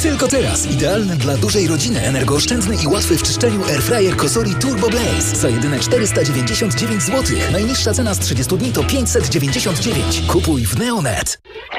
Tylko teraz idealny dla dużej rodziny, energooszczędny i łatwy w czyszczeniu airfryer Cosori Turbo Blaze za jedyne 499 zł. Najniższa cena z 30 dni to 599. Kupuj w Neonet.